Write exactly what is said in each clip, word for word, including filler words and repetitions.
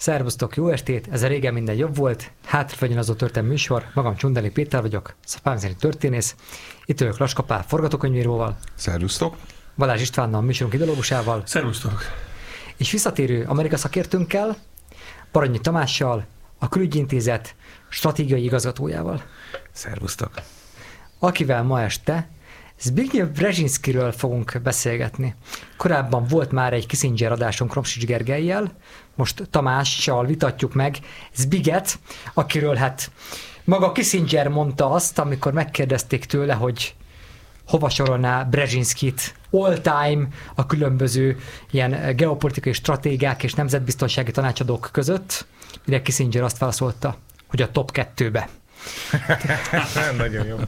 Szervusztok, jó estét! Ez a régen minden jobb volt. Hátrafagyjon az a történet műsor. Magam Csundeli Péter vagyok, szapám szerint történész. Itt ülök Laska Pál forgatókönyvíróval. Szervusztok! Balázs Istvánnal, műsorunk ideológusával. Szervusztok! És visszatérő Amerika szakértőnkkel, Baranyi Tamással, a Külügyi Intézet stratégiai igazgatójával. Szervusztok! Akivel ma este Zbigniew Brzezinskiről fogunk beszélgetni. Korábban volt már egy Kissinger adásunk Kromsics Gergellyel, most Tamással vitatjuk meg Zbiget, akiről hát maga Kissinger mondta azt, amikor megkérdezték tőle, hogy hova sorolná Brzezinskit all time a különböző ilyen geopolitikai stratégák és nemzetbiztonsági tanácsadók között, mire Kissinger azt válaszolta, hogy a top kettőbe. Nagyon jó.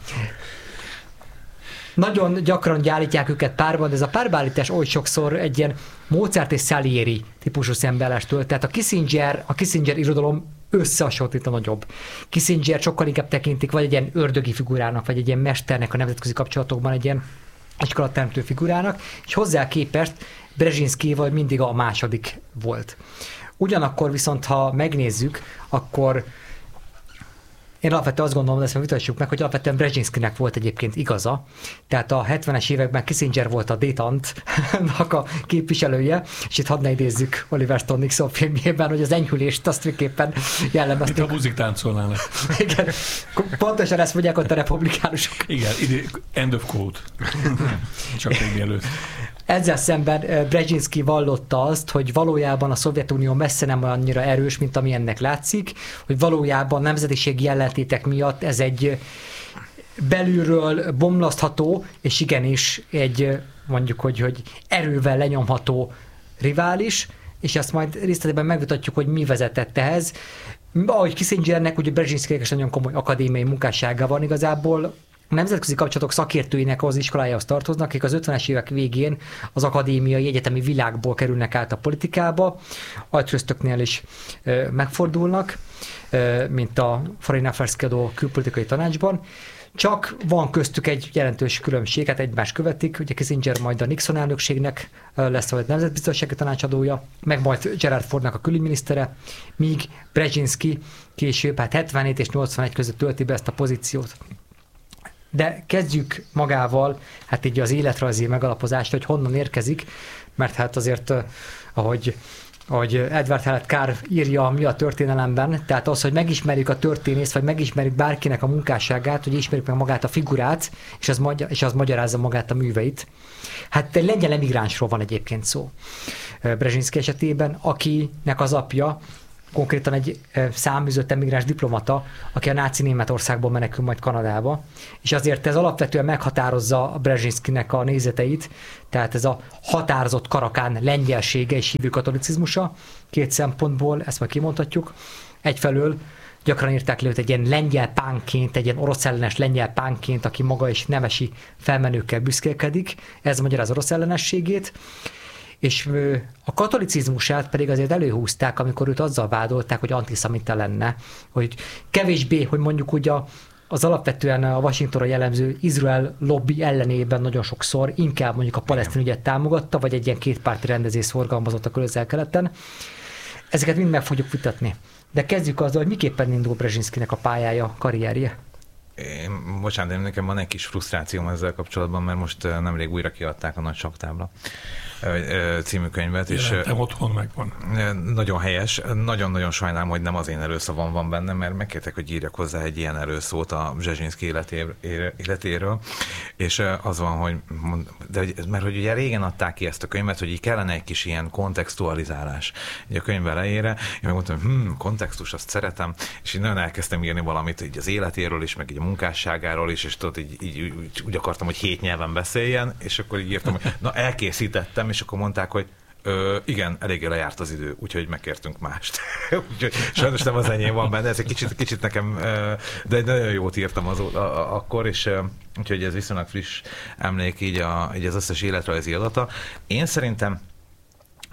Nagyon gyakran gyárítják őket párban, de ez a párbeállítás oly sokszor egy ilyen Mozart és Salieri típusú szembeállástól. Tehát a Kissinger, a Kissinger irodalom összehasonlítva nagyobb. Kissinger sokkal inkább tekintik vagy egy ilyen ördögi figurának, vagy egy ilyen mesternek a nemzetközi kapcsolatokban, egy ilyen iskolateremtő figurának, és hozzá képest Brzezinski vagy mindig a második volt. Ugyanakkor viszont, ha megnézzük, akkor én alapvetően azt gondolom, de ezt vitassuk meg, hogy alapvetően Brzezinskinek volt egyébként igaza. Tehát a hetvenes években Kissinger volt a détantnak a képviselője, és itt hadd ne idézzük Oliver Stone Nixon filmjében, hogy az enyhülést azt végképpen jellemezték. Itt a buzik táncolnának. Igen, pontosan ezt mondják ott a republikánusok. Igen, idő, end of quote. Csak még mielőtt. Ezzel szemben Brzezinski vallotta azt, hogy valójában a Szovjetunió messze nem annyira erős, mint ami ennek látszik, hogy valójában nemzetiségi ellentétek miatt ez egy belülről bomlasztható, és igenis egy mondjuk, hogy, hogy erővel lenyomható rivális, és ezt majd részletében megvitatjuk, hogy mi vezetett ehhez. Ahogy Kissingernek, ugye Brzezinskinek is nagyon komoly akadémiai munkássága van igazából, a nemzetközi kapcsolatok szakértőinek az iskolájához tartoznak, akik az ötvenes évek végén az akadémiai egyetemi világból kerülnek át a politikába, agytröztöknél is ö, megfordulnak, ö, mint a Foreign Affairs kiadó külpolitikai tanácsban. Csak van köztük egy jelentős különbség, hát egymást követik, ugye Kissinger majd a Nixon elnökségnek lesz a nemzetbiztonsági tanácsadója, meg majd Gerald Fordnak a külügyminisztere, míg Brzezinski később, hát hetvenhét és nyolcvanegy között tölti be ezt a pozíciót. De kezdjük magával, hát így az életrajzi megalapozást, hogy honnan érkezik, mert hát azért, ahogy, ahogy Edward Howard Carr írja mi a történelemben, tehát az, hogy megismerjük a történészt, vagy megismerjük bárkinek a munkásságát, hogy ismerjük meg magát a figurát, és az, magyar, és az magyarázza magát a műveit. Hát egy lengyel emigránsról van egyébként szó Brzezinski esetében, akinek az apja konkrétan egy száműzött emigráns diplomata, aki a náci Németországból menekül majd Kanadába, és azért ez alapvetően meghatározza a Brzezinskinek a nézeteit, tehát ez a határozott karakán lengyelsége és hívő katolicizmusa, két szempontból, ezt majd kimondhatjuk. Egyfelől gyakran írták le őt egy ilyen lengyel pánként, egy ilyen orosz ellenes lengyel pánként, aki maga is nemesi felmenőkkel büszkélkedik, ez magyaráz orosz ellenességét, és a katolicizmusát pedig azért előhúzták, amikor őt azzal vádolták, hogy antiszemita lenne, hogy kevésbé, hogy mondjuk ugye az alapvetően a Washingtonra jellemző Izrael lobby ellenében nagyon sokszor inkább mondjuk a palesztin ügyet támogatta, vagy egy ilyen kétpárti rendezést szorgalmazott a Közel-Keleten. Ezeket mind meg fogjuk vitatni. De kezdjük azzal, hogy miképpen indul Brzezinskinek a pályája, karrierje. Én, bocsánat, én nekem van egy kis frusztrációm ezzel kapcsolatban, mert most nemrég újra kiadták a Nagy Saktábla című könyvet. Jelentem, otthon megvan. Nagyon helyes. Nagyon-nagyon sajnálom, hogy nem az én előszavam van benne, mert megkértek, hogy írjak hozzá egy ilyen erőszót a Brzezinski életéről, és az van, hogy de, mert hogy ugye régen adták ki ezt a könyvet, hogy így kellene egy kis ilyen kontextualizálás így a könyv elejére. Én megmondtam, hm, kontextus, azt szeretem, és így nagyon elkezdtem írni valamit így az életéről is, meg így a munkásságáról is, és tudod, így, így úgy, úgy akartam, hogy hét nyelven beszéljen, és akkor így írtam, hogy na, elkészítettem, és akkor mondták, hogy ö, igen, eléggé lejárt az idő, úgyhogy megkértünk mást. Úgyhogy sajnos nem az enyém van benne, ez egy kicsit, kicsit nekem, de nagyon jót írtam az, a, a, akkor, és úgyhogy ez viszonylag friss emlék így, a, így az összes életrajzi adata. Én szerintem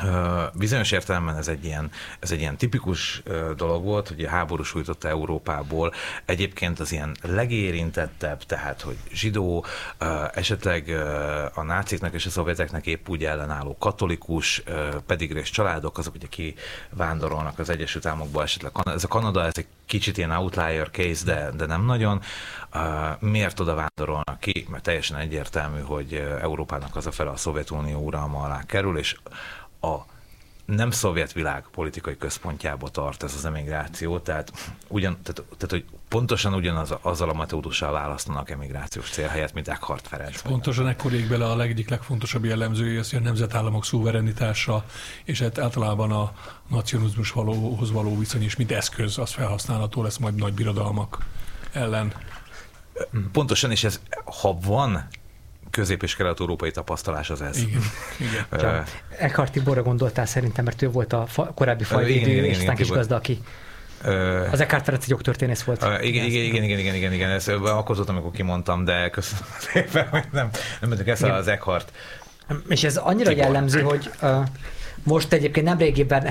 Bizonyos értelemben ez egy ilyen, ez egy ilyen tipikus dolog volt, hogy a háború sújtotta Európából egyébként az ilyen legérintettebb, tehát hogy zsidó, esetleg a náciknak és a szovjeteknek épp úgy ellenálló katolikus, pedigrés családok, azok ugye kivándorolnak az Egyesült Államokba, esetleg ez a Kanada, ez egy kicsit ilyen outlier case, de, de nem nagyon. Miért oda vándorolnak ki? Mert teljesen egyértelmű, hogy Európának az a fele a Szovjetunió uralma alá kerül, és a nem szovjet világ politikai központjába tart ez az emigráció, tehát, ugyan, tehát, tehát hogy pontosan ugyanaz azzal a metódussal választanak emigrációs célhelyet, mint Eckhart Ferenc. Pontosan ekkor ég bele a egyik legfontosabb jellemzője, az, hogy a nemzetállamok szuverenitása, és hát általában a nacionalizmus valóhoz való viszony is, mint eszköz, az felhasználható lesz majd nagy birodalmak ellen. Pontosan, és ez, ha van közép- és kelet-európai tapasztalás, az ez. Igen, igen. Uh, Eckhart Tiborra gondoltál szerintem, mert ő volt a fa, korábbi fajvédő, és aztán Kisgazda, aki uh, az Eckhart Ferenc egy jogtörténész volt. Uh, igen, igen, igen, igen, igen, igen, igen, ezt akkor tudtam, amikor kimondtam, de köszönöm szépen, hogy nem, nem mentünk ezt az Eckhart. És ez annyira Tibor. jellemző, hogy uh, most egyébként nem régiben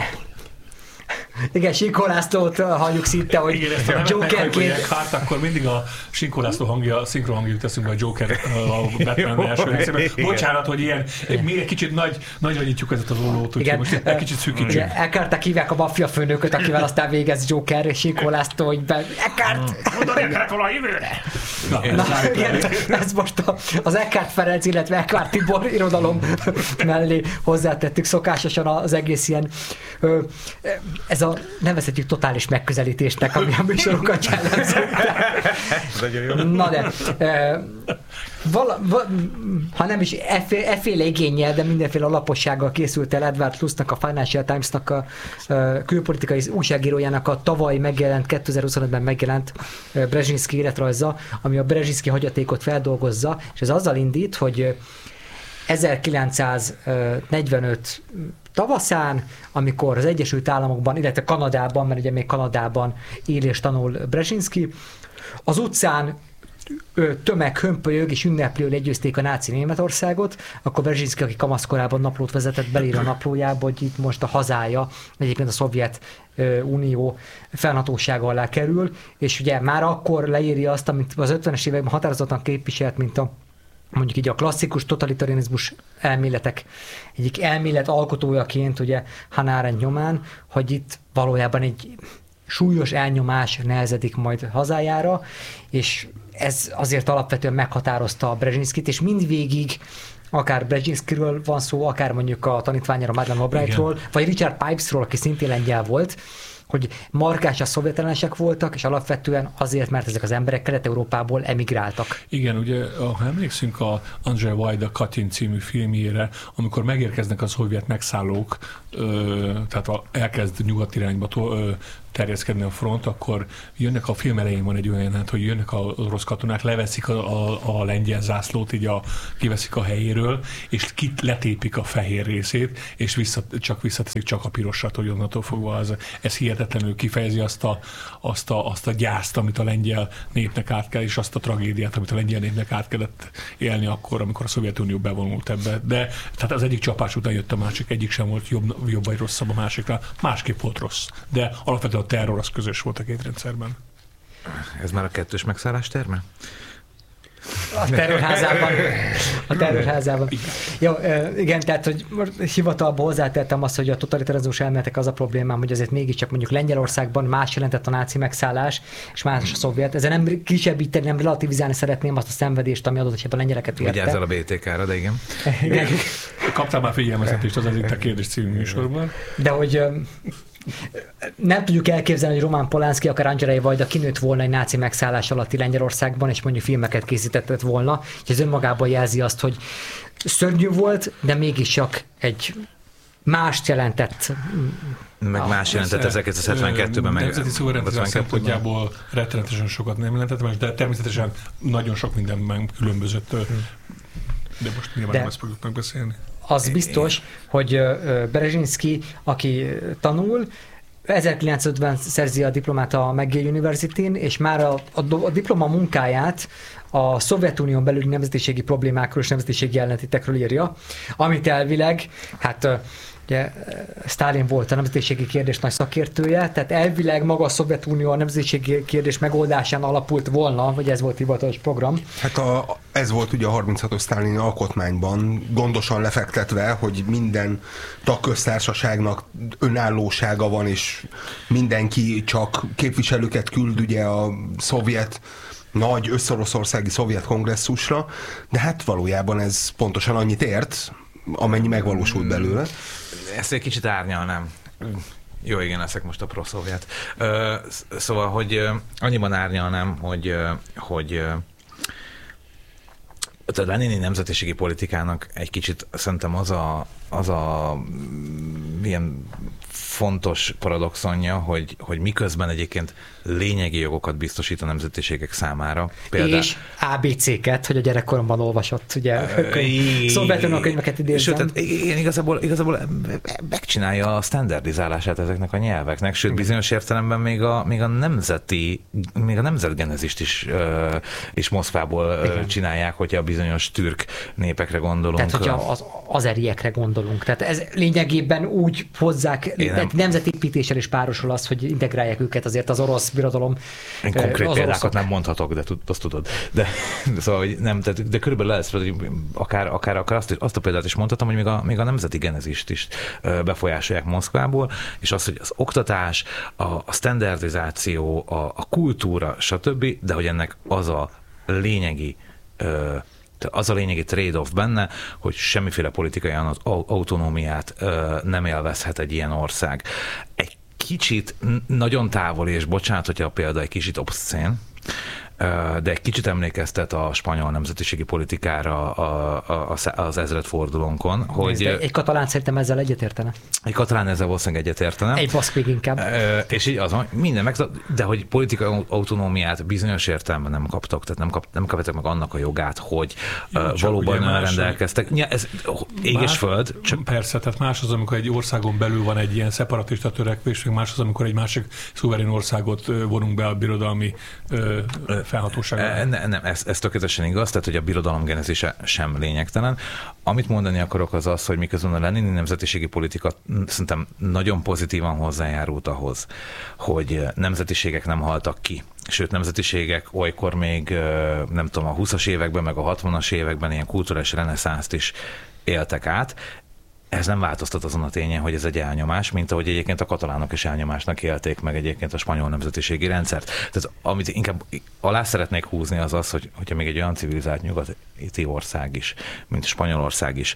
igen, Sinkó Lászlót halljuk szinte, hogy igen, ezt a Jokerként... Hát akkor mindig a Sinkó László hangja, szinkron hangja jut eszünkbe a Joker a Batman első részében. Bocsánat, hogy ilyen, még egy kicsit nagy, nagyra nyitjuk ezt az ollót, úgyhogy most egy kicsit szűkítsük. Eckhart hívják a maffia főnököt, akivel aztán végez Joker, és Sinkó László, hogy be... Eckhart! Mondani Eckhart volna a jövőre! Na, igen, ez most a, az Eckhart Ferenc, illetve Eckhart Tibor irodalom mellé hozzátettük szokásosan az egész ilyen ez a nevezhetjük totális megközelítésnek, ami a műsorokat jellemző. Na de, e, vala, vala, ha nem is efféle igénnyel, de mindenféle alapossággal készült el Edward Lusznak, a Financial Times-nak a, a külpolitikai újságírójának a tavaly megjelent, kétezer-huszonötben megjelent Brzezinski életrajza, ami a Brzezinski hagyatékot feldolgozza, és ez azzal indít, hogy ezerkilencszáznegyvenöt tavaszán, amikor az Egyesült Államokban, illetve Kanadában, mert ugye még Kanadában él és tanul Brzezinski, az utcán tömeg hömpölyög és ünneplő legyőzték a náci Németországot, akkor Brzezinski, aki kamaszkorában naplót vezetett, belír a naplójába, hogy itt most a hazája, egyébként a Szovjet Unió fennhatósága alá kerül, és ugye már akkor leírja azt, amit az ötvenes években határozottan képviselt, mint a mondjuk így a klasszikus totalitarianizmus elméletek egyik elmélet alkotójaként, ugye Hannah Arendt nyomán, hogy itt valójában egy súlyos elnyomás nehezedik majd hazájára, és ez azért alapvetően meghatározta a Brzezinskit, és mindvégig akár Brzezinskiről van szó, akár mondjuk a tanítványára Madeleine Albrightról, vagy Richard Pipesról, aki szintén lengyel volt, hogy markáns a szovjetellenesek voltak, és alapvetően azért, mert ezek az emberek Kelet-Európából emigráltak. Igen, ugye, ha emlékszünk a Andrzej Wajda Katyn című filmjére, amikor megérkeznek a szovjet megszállók, tehát elkezd nyugat irányba terjeszkedni a front, akkor jönnek, a film elején van egy olyan, hát, hogy jönnek a orosz katonák, leveszik a, a, a lengyel zászlót, így a, kiveszik a helyéről, és kit letépik a fehér részét, és vissza, csak visszateszik csak a pirosat, hogy onnantól fogva az, ez hihetetlenül kifejezi azt a, azt, a, azt a gyászt, amit a lengyel népnek át kell, és azt a tragédiát, amit a lengyel népnek át kellett élni akkor, amikor a Szovjetunió bevonult ebbe. De tehát az egyik csapás után jött a másik, egyik sem volt jobb, jobb vagy rosszabb a másikra, másképp volt rossz. De alapvetően a terror az közös volt a két rendszerben. Ez már a kettős megszállás terme? A terrorházában. A terrorházában. Jó, igen, tehát, hogy hivatalban hozzátettem azt, hogy a totalitarizmus elméletek az a problémám, hogy azért mégiscsak mondjuk Lengyelországban más jelentett a náci megszállás, és más a szovjet. Ezzel nem kisebbíteni, nem relativizálni szeretném azt a szenvedést, ami adott esetben a lengyeleket érte. Vigyázz el a bé té ká-ra, de igen. igen. Kaptál már figyelmeztetést az Ezért a kérdés című műsorban. De hogy nem tudjuk elképzelni, hogy Roman Polanski, akár Andrzej Wajda kinőtt volna egy náci megszállás alatti Lengyelországban, és mondjuk filmeket készítetett volna, és ez önmagában jelzi azt, hogy szörnyű volt, de mégiscsak egy mást jelentett. Meg más jelentett ezerkilencszázhetvenkettőben. Meg nemzeti szuverenitás szempontjából rettenetesen sokat nem jelentett, de természetesen nagyon sok mindenben különbözött, de most nyilván nem ezt fogjuk megbeszélni. Az biztos, hogy Brzezinski, aki tanul, ezerkilencszázötven szerzi a diplomát a McGill University-n, és már a, a, a diploma munkáját a Szovjetunión belüli nemzetiségi problémákról és nemzetiségi ellentétekről írja, amit elvileg, hát ugye Sztálin volt a nemzetiségi kérdés nagy szakértője, tehát elvileg maga a Szovjetunió a nemzetiségi kérdés megoldásán alapult volna, vagy ez volt hivatalos program. Hát a, ez volt ugye a harminchatos sztálini alkotmányban gondosan lefektetve, hogy minden tagköztársaságnak önállósága van, és mindenki csak képviselőket küld ugye a szovjet nagy összoroszországi szovjet kongresszusra, de hát valójában ez pontosan annyit ért, amennyi megvalósult belőle. Ezt egy kicsit árnyalnám. Jó, igen, leszek most a pro-szovjet. Szóval, hogy annyiban árnyalnám, hogy, hogy a lenini nemzetiségi politikának egy kicsit szerintem az a, az a ilyen fontos paradoxonja, hogy, hogy miközben egyébként lényegi jogokat biztosít a nemzetiségek számára. Például... És á bé cé-ket, hogy a gyerekkoromban olvasott, ugye, Szovjetunió könyveket idézem. Sőt, igen, igazából, igazából megcsinálja a standardizálását ezeknek a nyelveknek, sőt, bizonyos értelemben még a, még a nemzeti, még a nemzetgenezist is, uh, is Moszkvából uh, csinálják, hogyha a bizonyos türk népekre gondolunk. Tehát, hogyha az azeriekre gondolunk. Tehát ez lényegében úgy hozzák, nemzetépítéssel is párosul az, hogy integrálják őket azért az orosz birodalom. Én konkrét az példákat oroszok. Nem mondhatok, de azt tudod. De, szóval, hogy nem, de, de körülbelül lesz, hogy akár, akár, akár azt, azt a példát is mondhatom, hogy még a, még a nemzeti genezist is befolyásolják Moszkvából, és az, hogy az oktatás, a, a standardizáció, a, a kultúra, stb., de hogy ennek az a lényegi az a lényegi trade-off benne, hogy semmiféle politikai autonómiát nem élvezhet egy ilyen ország. Egy kicsit nagyon távoli, és bocsánat, hogyha a példa egy kicsit obszcén, de egy kicsit emlékeztet a spanyol nemzetiségi politikára a, a, az ezredfordulónkon. Hogy egy katalán szerintem ezzel egyetértene. Egy katalán ezzel valószínűleg egyetértene. Egy baszk még inkább. És így az van, minden meg, de hogy politikai autonómiát bizonyos értelemben nem kaptak, tehát nem, kap, nem kaptak meg annak a jogát, hogy jó, uh, valóban rendelkeztek. Ja, ez ég és föld. Csak... Persze, tehát más az, amikor egy országon belül van egy ilyen szeparatista törekvés, más az, amikor egy másik szuverén országot vonunk be a birodalmi uh, felhatóságára. Ne, nem, ez, ez tökéletesen igaz, tehát hogy a birodalom genezése sem lényegtelen. Amit mondani akarok az az, hogy miközben a lenini nemzetiségi politika szerintem nagyon pozitívan hozzájárult ahhoz, hogy nemzetiségek nem haltak ki. Sőt, nemzetiségek olykor még, nem tudom, a húszas években, meg a hatvanas években ilyen kulturális reneszánszt is éltek át. Ez nem változtat azon a tényen, hogy ez egy elnyomás, mint ahogy egyébként a katalánok is elnyomásnak élték meg egyébként a spanyol nemzetiségi rendszert. Tehát amit inkább alá szeretnék húzni az az, hogy, hogyha még egy olyan civilizált nyugati ország is, mint Spanyolország is,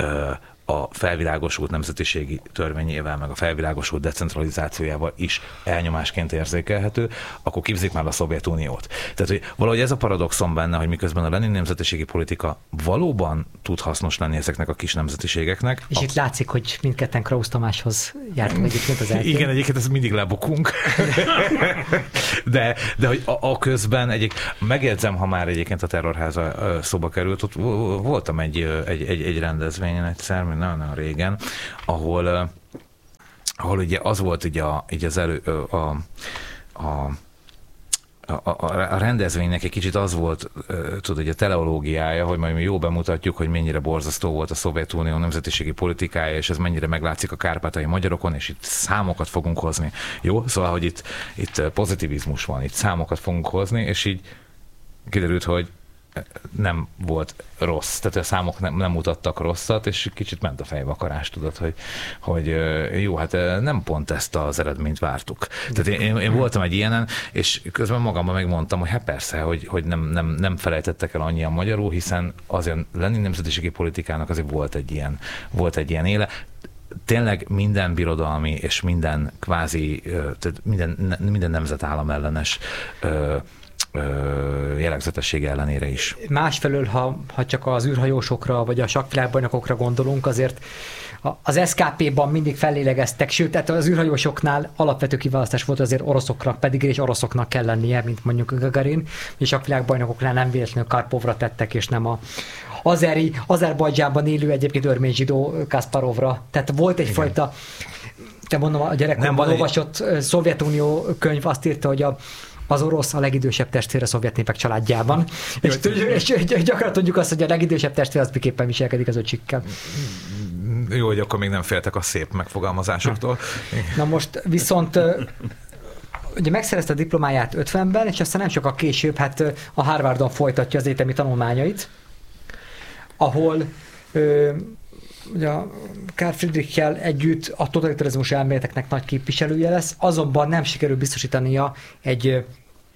a felvilágosult nemzetiségi törvényével, meg a felvilágosult decentralizációjával is elnyomásként érzékelhető, akkor képzik már a Szovjetuniót. Tehát, hogy valahogy ez a paradoxon benne, hogy miközben a lenin nemzetiségi politika valóban tud hasznos lenni ezeknek a kis nemzetiségeknek. És itt látszik, hogy mindketten Krausz Tamáshoz jártunk egyébként az eltén. Igen, egyébként ez mindig lebukunk. de, de hogy a, a közben egyik, megjegyzem, ha már egyébként a terrorháza szóba került, ott voltam egy, egy, egy, egy rendezvényen egyszer, nagyon-nagyon régen, ahol, ahol ugye az volt ugye, a, ugye az elő, a, a, a, a rendezvénynek egy kicsit az volt, tudod, hogy a teleológiája, hogy majd mi jó bemutatjuk, hogy mennyire borzasztó volt a Szovjetunió nemzetiségi politikája, és ez mennyire meglátszik a kárpátai magyarokon, és itt számokat fogunk hozni. Jó? Szóval, hogy itt, itt pozitivizmus van, itt számokat fogunk hozni, és így kiderült, hogy nem volt rossz, tehát a számok nem, nem mutattak rosszat, és kicsit ment a fejvakarás, tudod, hogy, hogy jó, hát nem pont ezt az eredményt vártuk. Tehát én, én voltam egy ilyenen, és közben magamban megmondtam, hogy hát persze, hogy, hogy nem, nem, nem felejtettek el annyian magyarul, hiszen azért Lenin nemzetiségi politikának azért volt egy ilyen, volt egy ilyen éle. Tényleg minden birodalmi és minden kvázi, tehát minden, minden nemzetállam ellenes jellegzetessége ellenére is. Másfelől, ha, ha csak az űrhajósokra vagy a sakkvilágbajnokokra gondolunk, azért az es ká pé-ban mindig fellélegeztek, sőt, tehát az űrhajósoknál alapvető kiválasztás volt azért oroszoknak, pedig és oroszoknak kell lennie, mint mondjuk Gagarin, és a sakkvilágbajnokoknál nem véletlenül Karpovra tettek, és nem a azeri, Azerbajdzsánban élő egyébként örmény zsidó Kasparovra. Tehát volt egyfajta, te mondom, a gyerekkorban olvasott Szovjetunió könyv azt írta, hogy a az orosz a legidősebb testvér a szovjet népek családjában. és, és, és gyakran tudjuk azt, hogy a legidősebb testvér az miképpen viselkedik az öcsikkel. Jó, hogy akkor még nem féltek a szép megfogalmazásoktól. Na most viszont ugye megszerezte a diplomáját ötvenben, és aztán nem sokkal később hát a Harvardon folytatja az egyetemi tanulmányait, ahol ö, ugye a Karl Friedrichsel együtt a totalitarizmus elméleteknek nagy képviselője lesz, azonban nem sikerül biztosítania egy ö,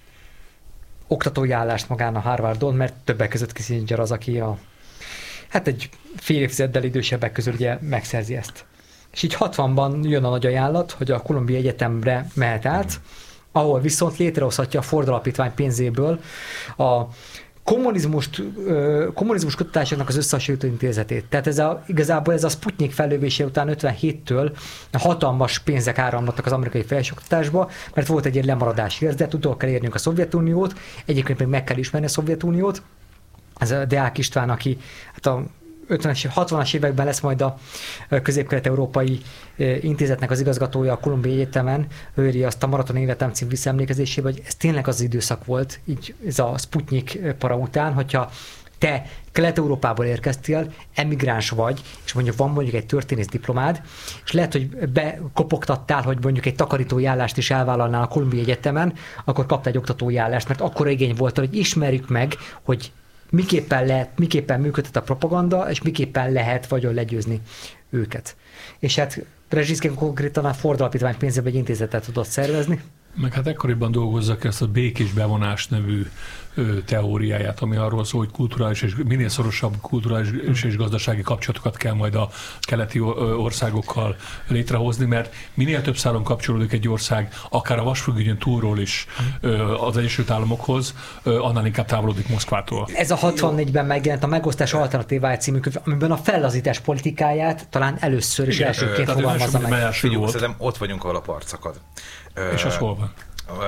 oktatói állást magán a Harvardon, mert többek között Kissinger az, aki a hát egy fél évtizeddel idősebbek közül ugye megszerzi ezt. És így hatvanban jön a nagy ajánlat, hogy a Columbia Egyetemre mehet át, ahol viszont létrehozhatja a Ford Alapítvány pénzéből a kommunizmust, kommunizmus kutatásoknak az összehasonlító intézetét. Tehát ez a, igazából ez a Sputnik fellövése után ötvenhéttől hatalmas pénzek áramlattak az amerikai felsőoktatásba, mert volt egy ilyen lemaradás érzet, utol kell érnünk a Szovjetuniót, egyébként még meg kell ismerni a Szovjetuniót. Ez a Deák István, aki hát a ötvenes, hatvanas években lesz majd a Közép-Kelet-Európai Intézetnek az igazgatója a Columbia Egyetemen, ő írja azt a Maraton Életem című visszaemlékezésében, hogy ez tényleg az, az időszak volt, így ez a Sputnik para után, hogyha te Kelet-Európából érkeztél, emigráns vagy, és mondjuk van mondjuk egy történész diplomád, és lehet, hogy bekopogtattál, hogy mondjuk egy takarítói állást is elvállalnál a Columbia Egyetemen, akkor kaptál egy oktatói állást, mert akkor igény volt, hogy ismerjük meg, hogy miképpen lehet, miképpen működhet a propaganda, és miképpen lehet vagyon legyőzni őket. És hát Brzezinski konkrétan a Ford Alapítvány pénzéből egy intézetet tudott szervezni. Meg hát ekkoriban dolgozza ki ezt a békés bevonás nevű ö, teóriáját, ami arról szól, hogy kulturális és minél szorosabb kulturális és, és gazdasági kapcsolatokat kell majd a keleti országokkal létrehozni, mert minél több szálon kapcsolódik egy ország, akár a vasfüggönyön túlról is ö, az Egyesült Államokhoz, ö, annál inkább távolodik Moszkvától. Ez a hatvannégyben megjelent a Megosztás Alternatívája című könyv, amiben a fellazítás politikáját talán először is elsőként fogalmazza meg. Figyelj, szerintem ott vagyunk, ahol a part szakad. És az hol van?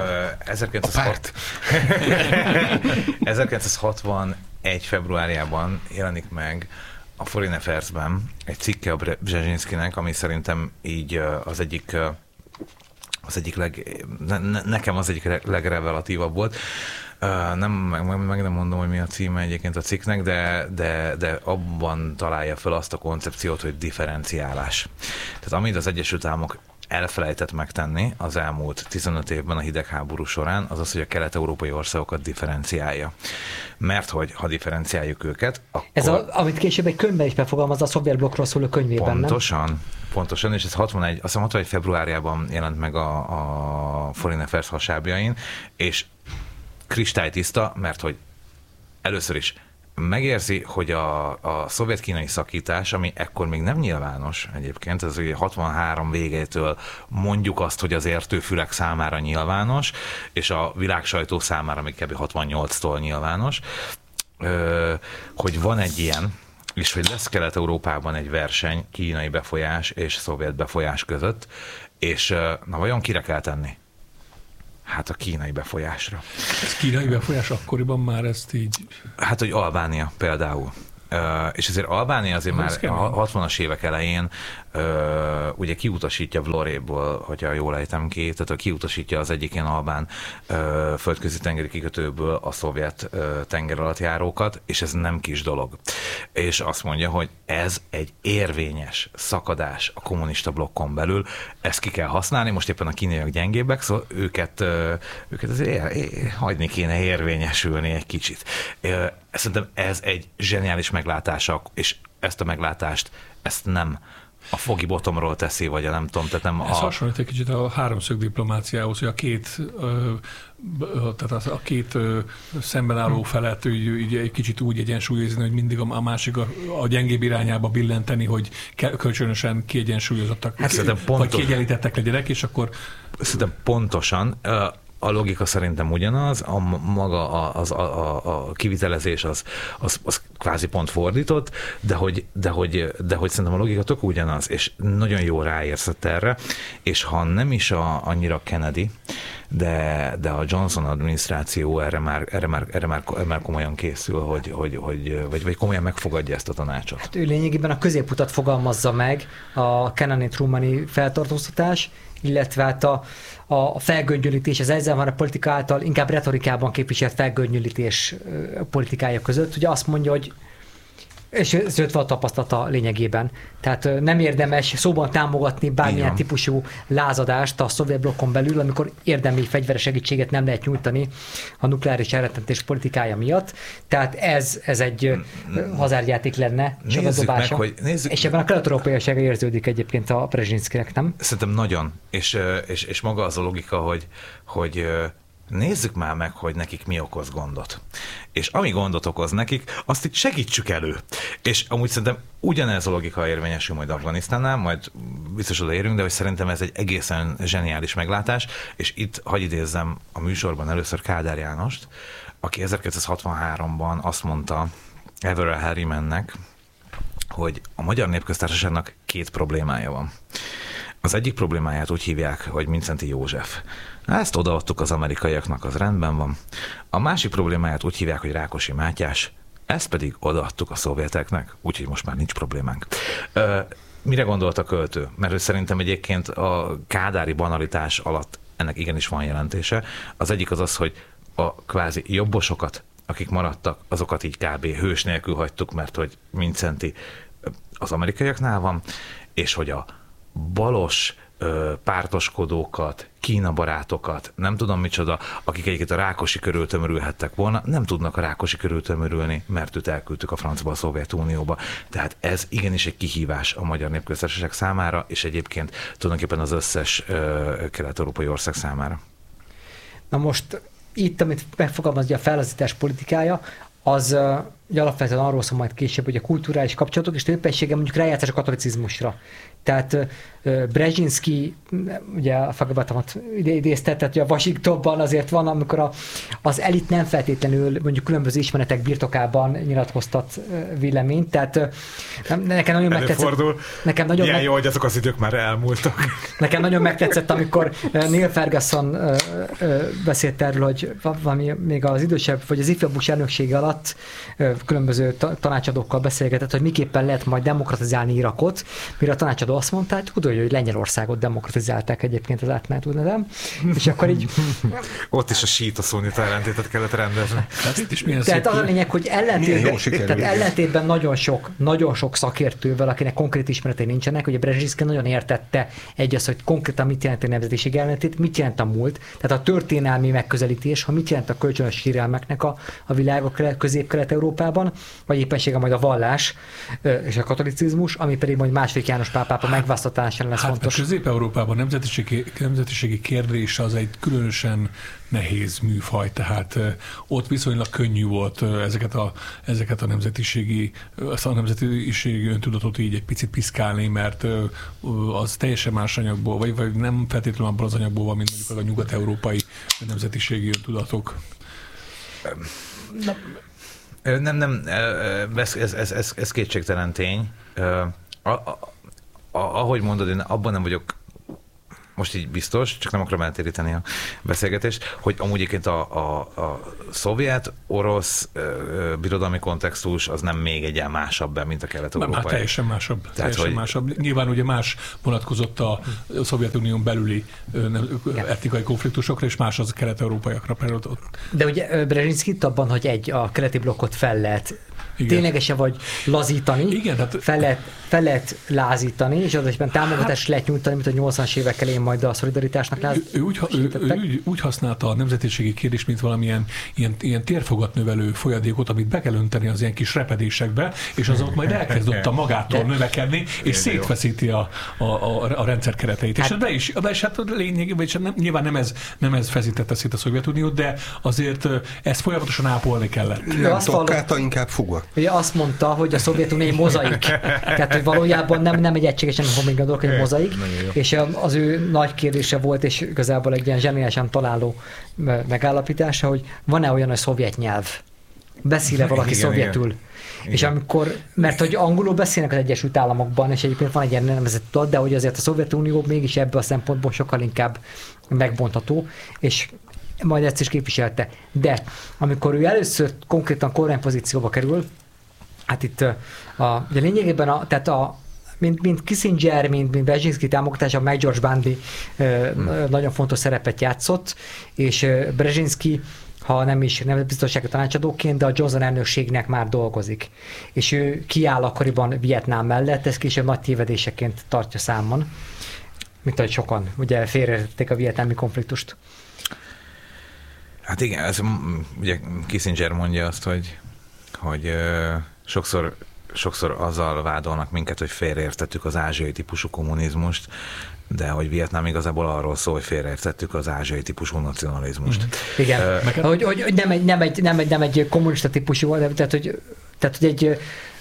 ezerkilencszázhatvanegy februárjában jelenik meg a Foreign Affairs-ben egy cikke a Brzezinskinek, ami szerintem így az egyik, az egyik leg, ne, nekem az egyik legrevelatívabb volt. Nem, meg, meg nem mondom, hogy mi a címe egyébként a cikknek, de, de, de abban találja fel azt a koncepciót, hogy differenciálás. Tehát amit az Egyesült Államok elfelejtett megtenni az elmúlt tizenöt évben a hidegháború során, az az, hogy a kelet-európai országokat differenciálja. Mert hogy ha differenciáljuk őket, akkor... Ez a, amit később egy könyvben is befogalmazza a szovjet blokkról szóló könyvében, pontosan, nem? Pontosan, és ez hatvanegy, azt hiszem hatvanegy februárjában jelent meg a, a Foreign Affairs hasábjain, és kristálytiszta, mert hogy először is megérzi, hogy a, a szovjet-kínai szakítás, ami ekkor még nem nyilvános egyébként, ez ugye hatvanhárom végétől mondjuk azt, hogy az értőfülek számára nyilvános, és a világsajtó számára még kb. hatvannyolctól nyilvános, hogy van egy ilyen, és hogy lesz Kelet-Európában egy verseny kínai befolyás és szovjet befolyás között, és na vajon kire kell tenni? Hát a kínai befolyásra. Ez kínai befolyás akkoriban már ezt így... Hát, hogy Albánia például. Uh, és azért Albánia azért már a hatvanas évek elején uh, ugye kiutasítja Vlorébból, hogyha jól ejtem ki, tehát kiutasítja az egyik ilyen albán uh, földközi tengeri kikötőből a szovjet uh, tengeralattjárókat, és ez nem kis dolog. És azt mondja, hogy ez egy érvényes szakadás a kommunista blokkon belül, ezt ki kell használni, most éppen a kínaiak gyengébbek, szóval őket, uh, őket azért ér, ér, hagyni kéne érvényesülni egy kicsit. Uh, Szerintem ez egy zseniális meglátása, és ezt a meglátást, ezt nem a Fogi Bottomról teszi, vagy a nem tudom, tehát nem ez a... Ez hasonlít egy kicsit a háromszög diplomáciához, hogy a két, tehát a két szemben álló felet így egy kicsit úgy egyensúlyozni, hogy mindig a másik a, a gyengébb irányába billenteni, hogy kölcsönösen kiegyensúlyozottak, hát vagy kiegyenlítettek legyenek, és akkor... Szerintem pontosan... A logika szerintem ugyanaz, a maga a, az, a, a kivitelezés az, az, az kvázi pont fordított, de hogy, de, hogy, de hogy szerintem a logika tök ugyanaz, és nagyon jó ráérzett erre, és ha nem is a, annyira Kennedy, de, de a Johnson adminisztráció erre már, erre már, erre már, erre már komolyan készül, hogy, hogy, hogy, vagy, vagy komolyan megfogadja ezt a tanácsot. Hát ő lényegében a középutat fogalmazza meg, a Kennedy-Trumani feltartóztatás, illetve hát a, a felgöngyölítés, az ezzel van a politika által inkább retorikában képviselt felgöngyölítés politikája között. Ugye azt mondja, hogy és ez öt van a tapasztalata lényegében. Tehát nem érdemes szóban támogatni bármilyen típusú lázadást a szovjet blokkon belül, amikor érdemi fegyveres segítséget nem lehet nyújtani a nukleáris elrettentés politikája miatt. Tehát ez, ez egy hazárjáték lenne, csak a dobása. Meg, hogy nézzük... És ebben a kelet-európaisága érződik egyébként a Brzezinszkinek, nem? Szerintem nagyon. És, és, és maga az a logika, hogy, hogy nézzük már meg, hogy nekik mi okoz gondot. És ami gondot okoz nekik, azt itt segítsük elő. És amúgy szerintem ugyanez a logika érvényesül majd Afganisztánnál, majd biztos odaérünk, de hogy szerintem ez egy egészen zseniális meglátás, és itt hadd idézzem a műsorban először Kádár Jánost, aki ezerkilencszázhatvanháromban azt mondta Averell Harrimannek, hogy a Magyar Népköztársaságnak két problémája van. Az egyik problémáját úgy hívják, hogy Mindszenty József. Ezt odaadtuk az amerikaiaknak, az rendben van. A másik problémáját úgy hívják, hogy Rákosi Mátyás, ezt pedig odaadtuk a szovjeteknek, úgyhogy most már nincs problémánk. Ö, mire gondolt a költő? Mert szerintem egyébként a kádári banalitás alatt ennek igenis van jelentése. Az egyik az az, hogy a kvázi jobbosokat, akik maradtak, azokat így kb. Hős nélkül hagytuk, mert hogy Mindszenty az amerikaiaknál van, és hogy a balos pártoskodókat, Kína barátokat, nem tudom micsoda, akik egyébként a Rákosi körül tömörülhettek volna, nem tudnak a Rákosi körül tömörülni, mert őt elküldtük a francba, a Szovjetunióba. Tehát ez igenis egy kihívás a Magyar Népköztársaság számára, és egyébként tulajdonképpen az összes uh, kelet-európai ország számára. Na most itt, amit megfogalmazja a fellazítás politikája, az uh, alapvetően arról szól majd később, hogy a kulturális kapcsolatok és többessége mondjuk rájátszás a katolicizmusra. Tehát uh, Brzezinszky, ugye a Fagabatamat idézte, tehát a Washingtonban azért van, amikor a, az elit nem feltétlenül mondjuk különböző ismeretek birtokában nyilatkoztat uh, véleményt, tehát uh, nekem nagyon megtetszett. Nekem nagyon Milyen meg... jó, hogy azok az idők már elmúltak. Nekem nagyon megtetszett, amikor uh, Neil Ferguson uh, uh, beszélt erről, hogy valami még az idősebb, vagy az ifjabb Bush elnöksége alatt uh, különböző tanácsadókkal beszélgetett, hogy miképpen lehet majd demokratizálni Irakot, mire a tanácsadó azt mondta, hogy tudod, hogy Lengyelországot demokratizálták egyébként az átmenet úgynevezem, és akkor így... Ott is a sít a szunita ellentétet kellett rendezni. Tehát az a lényeg, hogy ellentétben, tehát ellentétben nagyon sok, nagyon sok szakértővel, akinek konkrét ismeretei nincsenek, hogy a Brzezinszky nagyon értette egy az, hogy konkrétan mit jelent a nemzetiség ellentét, mit jelent a múlt, tehát a történelmi megközelítés, ha mit jelent a kölcsönös sérelmeknek a, a világok közép-kelet-európában, vagy éppenséggel majd a vallás és a katolicizmus, ami pedig majd második János pápápa megválasztatásán lesz hát fontos. A Közép-Európában nemzetiségi, nemzetiségi kérdés az egy különösen nehéz műfaj, tehát ott viszonylag könnyű volt ezeket a, ezeket a nemzetiségi, azt a nemzetiségi öntudatot így egy picit piszkálni, mert az teljesen más anyagból, vagy, vagy nem feltétlenül abból az anyagból van, mint mondjuk a nyugat-európai nemzetiségi öntudatok. Nem, nem, ez, ez, ez, ez, ez kétségtelen tény. A, a, ahogy mondod, én abban nem vagyok most így biztos, csak nem akarom eltéríteni a beszélgetést, hogy amúgy egyébként a, a, a szovjet-orosz birodalmi kontextus az nem még egyen másabb, mint a kelet-európai. Már teljesen másabb. Tehát, teljesen hogy... másabb. Nyilván ugye más vonatkozott a Szovjetunión belüli etnikai konfliktusokra, és más az a kelet-európaiakra. De ugye Brzezinszky itt abban, hogy egy a keleti blokkot fel lehet igen. ténylegesen vagy lazítani, igen, tehát... fel, lehet, fel lehet lázítani, és az egyben támogatást hát... lehet nyújtani, mint a nyolcvanas évek elején majd a szolidaritásnak láz... ő, ő, úgy, ő, ő úgy használta a nemzetiségi kérdést, mint valamilyen ilyen, ilyen térfogat növelő folyadékot, amit be kell önteni az ilyen kis repedésekbe, és az ott majd elkezdett a magától De... növekedni, és szétfeszíti a, a, a, a rendszer kereteit. Hát... És be is, be is hát lényegében, nem, nyilván nem ez, nem ez feszítette szét a Szovjetuniót, de azért ezt folyamatosan ápolni kellett. Nem tokkálta, inkább fuga. Ugye azt mondta, hogy a Szovjetunió egy mozaik. Tehát, hogy valójában nem, nem egy egységesen homogén dolog, egy mozaik. És az ő nagy kérdése volt, és igazából egy ilyen zseniálisan találó megállapítása, hogy van-e olyan a szovjet nyelv, beszél-e valaki Igen, szovjetül. igen. És Igen. amikor, mert hogy angolul beszélnek az Egyesült Államokban, és egyébként van egy ilyen nemzeti tudat, de hogy azért a Szovjetunió mégis ebből a szempontból sokkal inkább megbontható, és majd ezt is képviselte. De amikor ő először konkrétan kormánypozícióba kerül, hát itt a, ugye lényegében a, tehát a mint, mint Kissinger, mint, mint Brzezinski támogatása, meg George Bundy hmm. nagyon fontos szerepet játszott, és Brzezinski, ha nem is nemzetbiztonsági tanácsadóként, de a Johnson elnökségnek már dolgozik. És ő kiáll akkoriban Vietnám mellett, ez később nagy tévedéseként tartja számon, mint ahogy sokan ugye félreértették a vietnámi konfliktust. Hát igen, ez, ugye Kissinger mondja azt, hogy, hogy ö, sokszor, sokszor azzal vádolnak minket, hogy félreértettük az ázsiai típusú kommunizmust, de hogy Vietnám igazából arról szól, hogy félreértettük az ázsiai típusú nacionalizmust. Igen, uh, hogy, hogy, hogy nem, egy, nem, egy, nem, egy, nem egy kommunista típusú, tehát hogy, tehát, hogy egy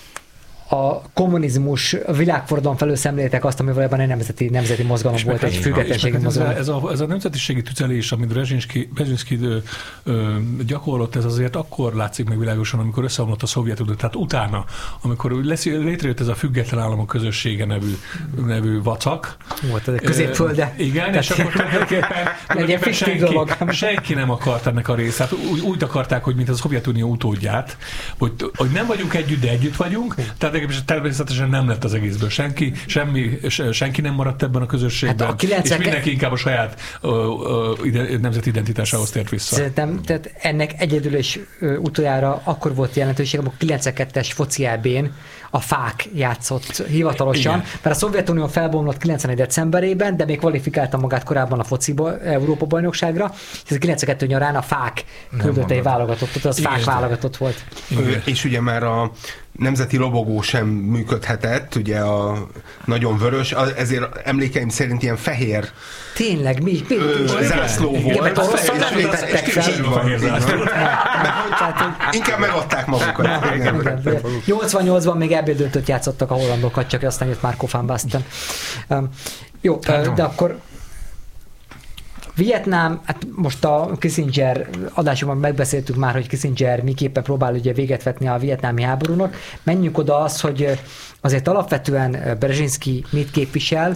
a kommunizmus, a világforradalom felől szemléltek azt, ami valójában egy nemzeti, nemzeti mozgalom és volt, egy függetlenségi mozgalom. Ez a, ez a nemzetiségi tüzelés, amit Brzezinski, Brzezinski gyakorlott, ez azért akkor látszik meg világosan, amikor összeomlott a Szovjetunió. Tehát utána, amikor lesz, létrejött ez a független államok közössége nevű, nevű vacak. Volt ez a középfölde. Uh, igen, és akkor tulajdonképpen, tulajdonképpen senki, senki nem akart ennek a részét. Úgy, úgy akarták, hogy mint a Szovjetunió utódját, hogy, hogy nem vagyunk együtt, de együtt vagyunk. Tehát és természetesen nem lett az egészből senki, semmi, senki nem maradt ebben a közösségben, hát a kilencven... és mindenki inkább a saját ö, ö, nemzeti identitásához tért vissza. Szerintem tehát ennek egyedül és ö, utoljára akkor volt jelentőség, amikor kilencvenkettes foci é bén a fák játszott hivatalosan, igen. Mert a Szovjetunió felbomlott kilencvenegy decemberében, de még kvalifikálta magát korábban a fociba, Európa bajnokságra, és a kilencvenkettő nyarán a fák küldött egy válogatottat, az igen. Fák válogatott volt. Igen. És ugye már a nemzeti lobogó sem működhetett, ugye a nagyon vörös, ezért emlékeim szerint ilyen fehér Tényleg, mi? mi ö, zászló volt. Igen, mert oroszok nem lépettek fel. Inkább megadták magukat. nyolcvannyolcban még ebből döntött játszottak a hollandokat, csak aztán jött Marco van Basten. Um, jó, de akkor Vietnám, hát most a Kissinger adásban megbeszéltük már, hogy Kissinger miképpen próbál ugye véget vetni a vietnámi háborúnak. Menjünk oda az, hogy azért alapvetően Brzezinski mit képvisel,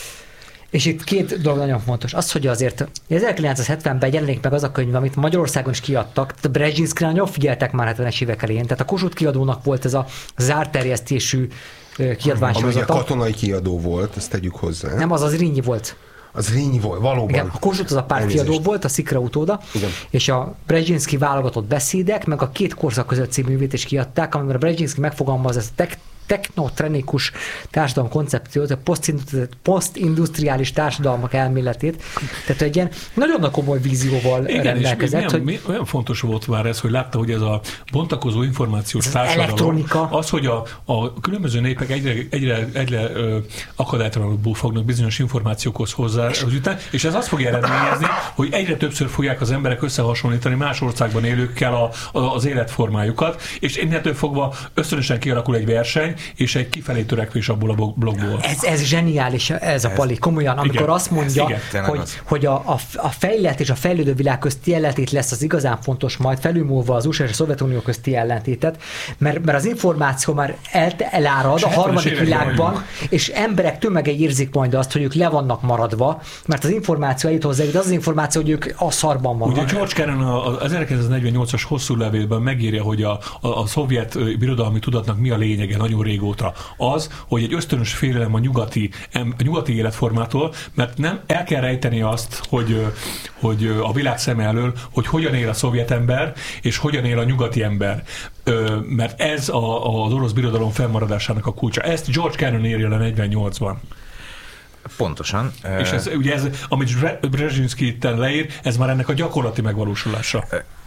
és itt két dolog nagyon fontos. Az, hogy azért ezerkilencszázhetvenben jelenik meg az a könyv, amit Magyarországon is kiadtak, a Brzezinskire nagyon figyeltek már hetvenes évek elején. Tehát a Kossuth kiadónak volt ez a zárt terjesztésű kiadványsorozata. Ami a katonai kiadó volt, ezt tegyük hozzá. Nem, az az Rényi volt. Az Rényi volt, valóban. Igen, a Kossuth az a pártkiadó volt, a Szikra utóda, igen. És a Brzezinski válogatott beszédek, meg a Két korszak között című művét is kiadták, amiben a Brzezinski megfogalmaz ezt a tek- technotrenikus társadalom koncepciót, a posztindustriális társadalmak elméletét. Tehát egy ilyen nagyon komoly vízióval igen, rendelkezett. És hogy milyen, olyan fontos volt már ez, hogy látta, hogy ez a bontakozó információs társadalom, az, hogy a, a különböző népek egyre, egyre, egyre ö, akadálytalanul fognak bizonyos információkhoz hozzá jutni, és ez azt fogja eredményezni, hogy egyre többször fogják az emberek összehasonlítani más országban élőkkel a, a, az életformájukat, és innentől fogva ösztönösen kialakul egy verseny, és egy kifelé törekvés abból a blogból. Ez, ez zseniális, ez a Pali, komolyan, amikor igen, azt mondja, hogy, hogy a, a, a fejlett és a fejlődő világ közti ellentét lesz az igazán fontos, majd felülmúlva az u es á és a Szovjetunió közti ellentétet, mert, mert az információ már el, elárad a harmadik világban, vagyunk. És emberek tömege érzik majd azt, hogy ők le vannak maradva, mert az információ eljut hozzájuk, de az az információ, hogy ők a szarban vannak. Ugye George Kennan az ezerkilencszáznegyvennyolcas hosszú levélben megírja, hogy a, a, a szovjet birodalmi tudatnak mi a lényege nagyon régóta. Az, hogy egy ösztönös félelem a nyugati, a nyugati életformától, mert nem el kell rejteni azt, hogy, hogy a világ szem elől, hogy hogyan él a szovjet ember, és hogyan él a nyugati ember. Mert ez a, az orosz birodalom fennmaradásának a kulcsa. Ezt George Kennan írja le negyvennyolcban. Pontosan. És ez, ugye ez, amit Brzezinski itt leír, ez már ennek a gyakorlati megvalósulása.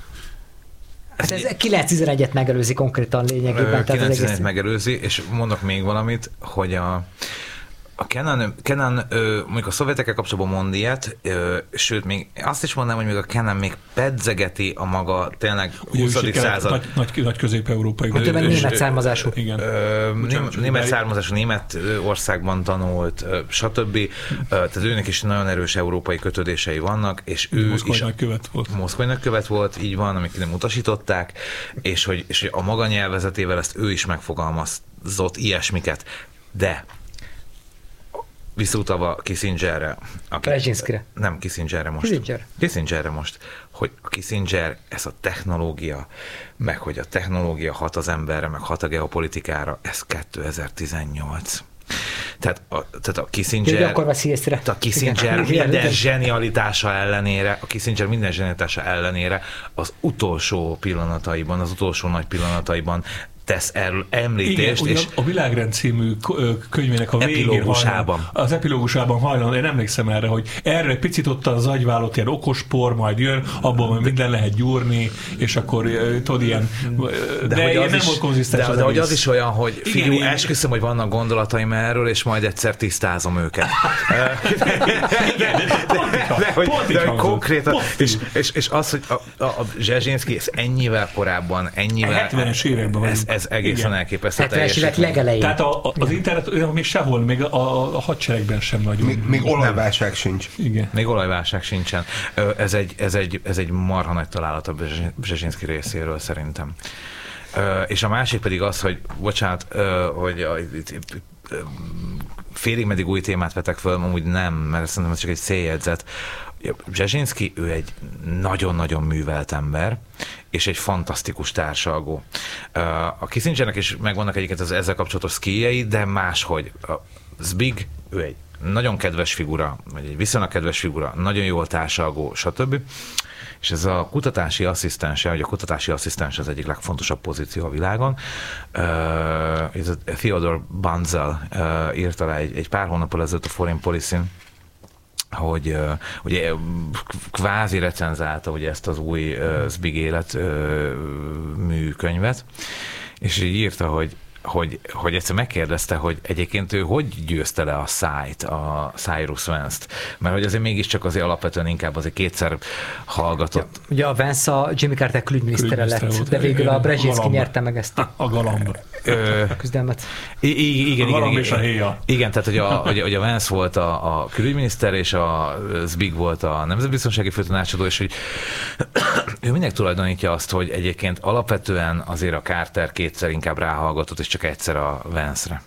Hát ez kilenc tizenegyet megelőzi konkrétan lényegében. kilenc tizenegyet megelőzi, és mondok még valamit, hogy a, a Canon, Canon mondjuk a szovjetekkel kapcsolatban mond ilyet, sőt, még azt is mondanám, hogy még a Canon még pedzegeti a maga tényleg huszadik század. Nagy, nagy, nagy közép-európai. Ő meg német származású. Igen. Ö, német, német származású, német országban tanult, stb. Tehát őnek is nagyon erős európai kötődései vannak, és ő Moszkvai is... nagykövet volt. Moszkvai nagykövet volt, így van, amik nem utasították, és hogy, és hogy a maga nyelvezetével ezt ő is megfogalmazott ilyesmiket. De visszautalva Kissingerre. Brzezinskire. Nem, Kissingerre most. Kissinger. Kissingerre most, hogy a Kissinger, ez a technológia, meg hogy a technológia hat az emberre, meg hat a geopolitikára, ez kétezer-tizennyolc. Tehát a, tehát a Kissinger, akkor veszi észre. a Kissinger minden zsenialitása ellenére, a Kissinger minden zsenialitása ellenére az utolsó pillanataiban, az utolsó nagy pillanataiban tesz erről említést. Igen, és a Világrend című könyvének a végén epilógusában. Hajlan, az epilógusában hajlan, én emlékszem erre, hogy erre egy picit ott az agyvállott ilyen okos por majd jön, abból majd minden lehet gyúrni, és akkor tudod ilyen, de, de hogy az nem is, volt konzisztens de, az de hogy egész. az is olyan, hogy Igen, figyú, én... esküszöm, hogy vannak gondolataim erről, és majd egyszer tisztázom őket. De hogy konkrétan, és, és, és az, hogy a, a, a Brzezinski, ez ennyivel korábban, ennyivel... hetvenes években ez, ez egészen elképesztő. hetvenes évek legelején. Tehát a, a, az internet még sehol, még a, a hadseregben sem nagyon. Még, még olajválság sincs. Igen. Még olajválság sincsen. Ez egy, ez egy, ez egy marha nagy találat a Brzezinski részéről szerintem. És a másik pedig az, hogy bocsánat, hogy félig meddig új témát vetek föl, amúgy nem, mert szerintem ez csak egy széljegyzet. Brzezinski, ő egy nagyon-nagyon művelt ember, és egy fantasztikus társalgó. A Kissingernek is megvannak egyiket az ezzel kapcsolatos szkíjei, de máshogy. A Zbig, ő egy nagyon kedves figura, vagy egy viszonylag kedves figura, nagyon jól társalgó, stb. És ez a kutatási asszisztense, hogy a kutatási asszisztens az egyik legfontosabb pozíció a világon. Ez a Theodore Banzel írta le egy, egy pár hónappal ezelőtt a Foreign Policy-n, hogy ugye kvázi recenzálta ugye ezt az új Zbig életmű könyvet, és így írta, hogy Hogy, hogy egyszer megkérdezte, hogy egyébként ő hogy győzte le a szájt, a Cyrus Vance-t, mert hogy azért mégiscsak azért alapvetően inkább azért kétszer hallgatott. Ja, ugye a Vance a Jimmy Carter külügyminisztere lett, volt, de végül igen, a Brzezinski a nyerte meg ezt a, a galamb. a küzdelmet. I- igen, a galamb igen, és a héja. Igen, tehát hogy a, hogy, hogy a Vance volt a, a külügyminiszter, és a Zbig volt a nemzetbiztonsági főtanácsadó, és hogy ő mindenki tulajdonítja azt, hogy egyébként alapvetően azért a Carter kétszer inkább ráhallgatott, és csak egyszer a Vance-re.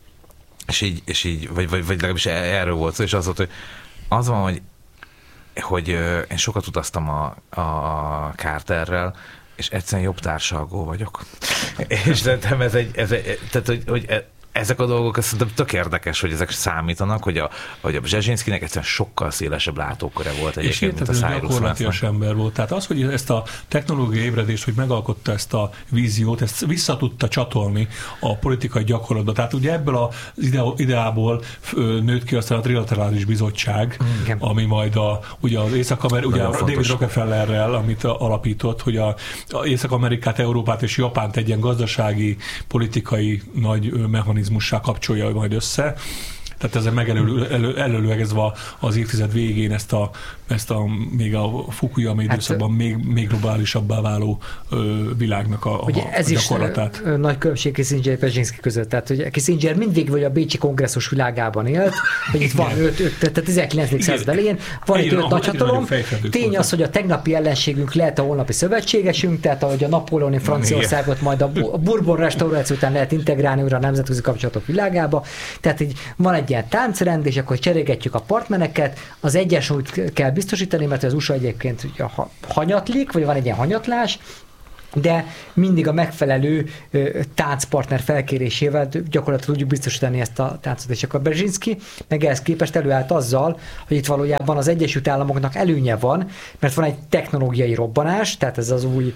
És így, és így vagy, vagy, vagy legalábbis erről volt szó, és az volt, hogy az van, hogy, hogy én sokat utaztam a, a Carterrel, és egyszerűen jobb társalgó vagyok. És szerintem ez egy, ez egy tehát, hogy, hogy ezek a dolgok szerintem tök érdekes, hogy ezek számítanak, hogy a, hogy a Brzezinskinek egyszerűen sokkal szélesebb látóköre volt egyébként, mint a Cyrus gyakorlatias ember volt. Tehát az, hogy ezt a technológiai ébredést, hogy megalkotta ezt a víziót, ezt vissza tudta csatolni a politikai gyakorlatba. Tehát ugye ebből az ideából nőtt ki aztán a Trilaterális Bizottság, igen, ami majd a, ugye az Észak-Amerika, ugye a David Rockefellerrel, amit alapított, hogy a, a Észak-Amerikát, Európát és Japánt egy ilyen gazdasági, politikai nagy mechanizmus kapcsolja majd össze. Tehát ezzel megelőlegezve az évtized végén ezt a, ezt a még a Fukuyama időszakban hát, még, még globálisabbá váló ö, világnak a, a, ez a gyakorlatát. Ez is nagy különbség Kissinger és Brzezinski között. Tehát, hogy Kissinger mindig vagy a Bécsi kongresszus világában élt, hogy itt van öt, öt, tehát a tizenkilencedik század elején van egy öt nagy hatalom. Tény az, hogy a tegnapi ellenségünk lehet a holnapi szövetségesünk, tehát ahogy a napóleoni Franciaországot majd a Bourbon restauráció után lehet integrálni újra a nemzetközi kapcsolatok világába. Tehát így van egy ilyen táncrend, és akkor cserégetjük a partnereket, az egyensúlyt kell biztosítani, mert az u es á egyébként ugye hanyatlik, vagy van egy ilyen hanyatlás, de mindig a megfelelő ö, táncpartner felkérésével gyakorlatilag tudjuk biztosítani ezt a táncot. És akkor Brzezinski meg ehhez képest előállt azzal, hogy itt valójában az Egyesült Államoknak előnye van, mert van egy technológiai robbanás, tehát ez az új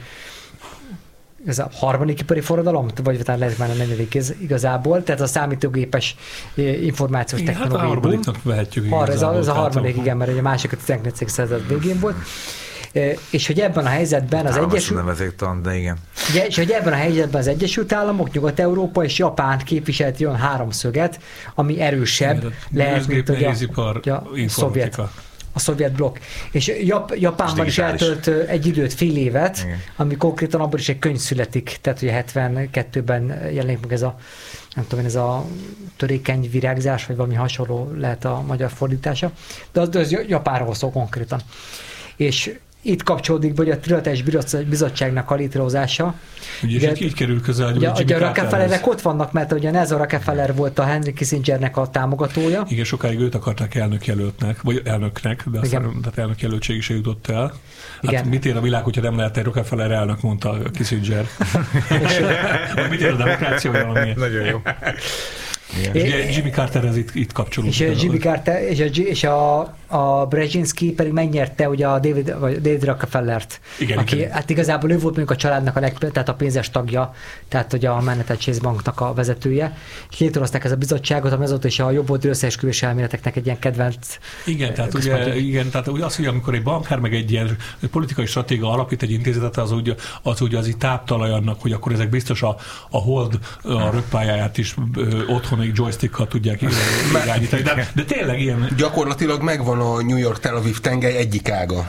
ez a harmadik ipari forradalom, vagy talán lehet már a negyedik igazából, tehát a számítógépes információs igen, technológiai. Hát a harmadiknak vehetjük Har, ez, a, ez a harmadik, igen, mert a másik a tizenkilencedik század végén volt. És hogy ebben a helyzetben az Egyesült... nevezéktan, de igen. Ugye, és hogy ebben a helyzetben az Egyesült Államok, Nyugat-Európa és Japán képviselti olyan háromszöget, ami erősebb igen, lehet, mint hogy a, a, a szovjet. A szovjet blokk. És Jap- Japánban is eltölt egy időt, fél évet, igen. Ami konkrétan abban is egy könyv születik, tehát ugye hetvenkettőben jelenik meg ez a, nem tudom, ez a törékeny virágzás, vagy valami hasonló lehet a magyar fordítása, de az, az Japánról szól konkrétan. És itt kapcsolódik be, hogy a Trilaterális Bizottságnak a létrehozása. Ugye, ugye így kerül közel, hogy ugye, ugye a Rockefellerek ott vannak, mert ugye Nelson Rockefeller volt a Henry Kissingernek a támogatója. Igen, sokáig őt akarták elnökjelöltnek, vagy elnöknek, de aztán tehát elnökjelöltség is jutott el. Hát igen. Mit ér a világ, hogyha nem lehet egy Rockefeller elnök, mondta Kissinger. Vagy mit ér a demokrácia, vagy valami? Nagyon jó. Igen. É, Jimmy Carterhez itt, itt kapcsolódik. És Jimmy Carter és a, és a, a Brzezinski pedig megnyerte ugye a David, vagy David Rockefellert. Igen, aki, igen. Hát igazából ő volt mondjuk a családnak a leg, tehát a pénzes tagja, tehát ugye a Manhattan Chase Banknak a vezetője. És létrehozták ezt a bizottságot, ami azóta is a jobboldali összeesküvés elméleteknek egy ilyen kedvenc. Igen, tehát ugye, igen, tehát ugye az, hogy amikor egy bankár meg egy ilyen politikai stratéga alapít egy intézetet, az ugye az, ugye az így táptalaj annak, hogy akkor ezek biztos a, a hold a rögpályáját is ö, otthon egy joystickkal tudják irányítani. De, de tényleg ilyen... Gyakorlatilag megvan a New York-Tel Aviv tengely egyik ága.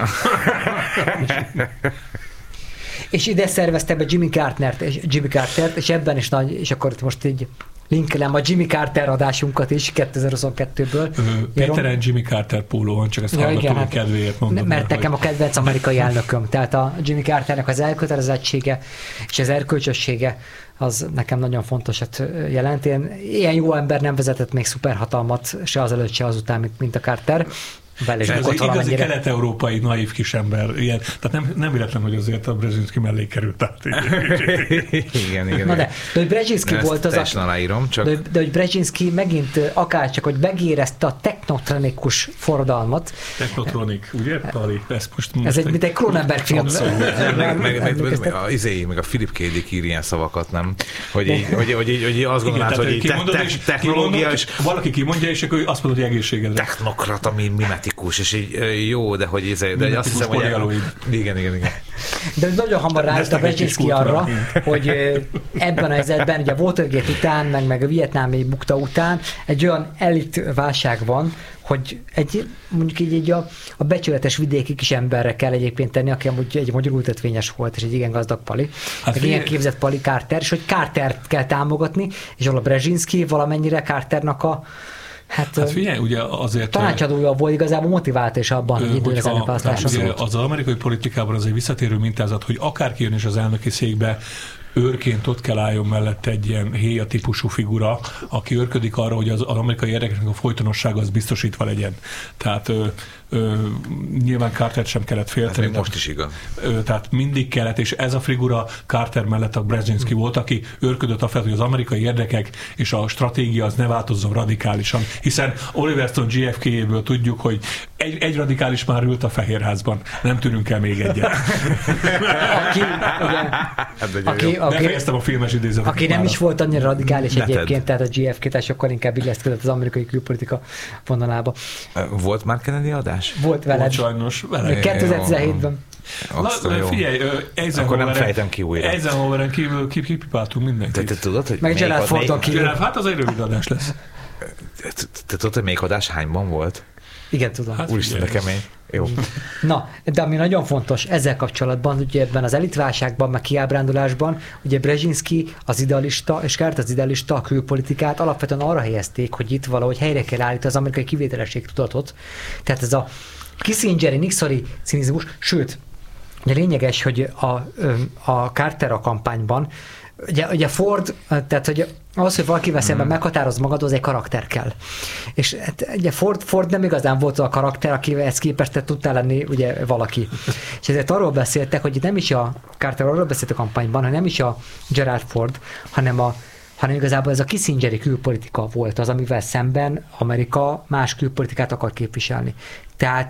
És ide szervezte be Jimmy Cartert, és Jimmy Cartert, és ebben is nagy, és akkor most így linkelem a Jimmy Carter adásunkat is kétezer-huszonkettőből. Péteren Jimmy Carter póló van, csak ezt ja, hallgatom, hogy kedvéért mondom. Mert nekem hogy... a kedvenc amerikai elnököm, tehát a Jimmy Carternek az elkötelezettsége és az erkölcsössége az nekem nagyon fontosat jelent. Én, ilyen jó ember nem vezetett még szuperhatalmat se azelőtt, se azután, mint, mint a Carter. Ez egy igazi kelet-európai naív kisember. Ilyen, tehát nem, nem véletlen, hogy azért a Brzezinski mellé került át. igen, igen. Na de, de hogy Brzezinski volt az a... aláírom, csak... De, de hogy Brzezinski megint akárcsak, hogy megérezte a technotronikus forradalmat. Technotronik, ugye, Pali? Ez, most, most ez egy, mint egy Cronenberg film. meg, meg, meg, meg, a, izé, meg a Philip K. Dick ír ilyen szavakat, nem? Hogy így, hogy, hogy, hogy azt gondolnád, hogy így technológia is... Valaki kimondja, és akkor azt mondod, hogy egészségedre. Technokrata, mimetikus, és így jó, de hogy izé, de azt hiszem, hogy... Igen, igen, igen. De nagyon hamar rájött a Brzezinski arra, hogy ebben a helyzetben, ugye a Watergate után, meg, meg a vietnámi bukta után egy olyan elit válság van, hogy egy, mondjuk így, így a, a becsületes vidéki kis emberre kell egyébként tenni, aki amúgy egy magyar ültetvényes volt, és egy igen gazdag pali. Hát ilyen képzett pali Carter, és hogy Cartert kell támogatni, és ahol a Brzezinski valamennyire Carternak a Hát, hát figyelj, ugye azért... Tanácsadója volt igazából motivált és abban, hogy időre az elnökválasztáson. Az amerikai politikában az egy visszatérő mintázat, hogy akárki jön is az elnöki székbe, őrként ott kell álljon mellette egy ilyen héja típusú figura, aki őrködik arra, hogy az, az amerikai érdekeknek a folytonossága az biztosítva legyen. Tehát ö, ö, nyilván Cartert sem kellett félteni. Ez most is igaz. Ö, tehát mindig kellett, és ez a figura Carter mellett a Brzezinski hmm. volt, aki őrködött afelett, hogy az amerikai érdekek és a stratégia az ne változzon radikálisan, hiszen Oliver Stone J F K-ből tudjuk, hogy egy, egy radikális már ült a Fehérházban, nem tűnünk el még egyet. aki, ugye, aki, aki, befejeztem a filmes idézetet. Aki nem is volt annyira radikális Neted. Egyébként, tehát a J F K, tehát sokkal inkább illeszkedett az amerikai külpolitika vonalába. Volt már Kennedy adás? Volt veled. Volt sajnos. Veled. kétezer-tizenhétben. Na, figyelj, akkor nem fejtem ki újra. Eisenhoweren kívül kipipáltunk mindenkit. Te, te tudod, hogy meg Gerald Fordon kívül. Hát az egy rövid adás lesz. Te tudod, hogy melyik adás hányban volt? Igen, tudom. Hát, úristen, de kemény. Jó. Na, de ami nagyon fontos ezzel kapcsolatban, ugye ebben az elitválságban, meg kiábrándulásban, ugye Brzezinski az idealista, és Carter az idealista a külpolitikát alapvetően arra helyezték, hogy itt valahogy helyre kell állítani az amerikai kivételesség tudatot. Tehát ez a Kissingeri, Nixoni cinizmus, sőt, ugye lényeges, hogy a, a Carter a kampányban, ugye, ugye Ford, tehát hogy az, hogy valakivel szemben meghatároz magad, az egy karakter kell. És hát, ugye Ford, Ford nem igazán volt a karakter, akivel ezt képest tudtál lenni ugye valaki. És ezért arról beszéltek, hogy nem is a Carter, arról beszélt a kampányban, hogy nem is a Gerald Ford, hanem a hanem igazából ez a Kissingeri külpolitika volt az, amivel szemben Amerika más külpolitikát akar képviselni. Tehát